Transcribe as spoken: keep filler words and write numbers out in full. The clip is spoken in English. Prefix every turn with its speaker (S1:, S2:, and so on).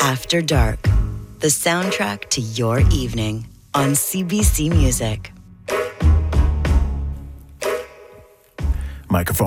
S1: After Dark, the soundtrack to your evening on C B C Music.
S2: Microphone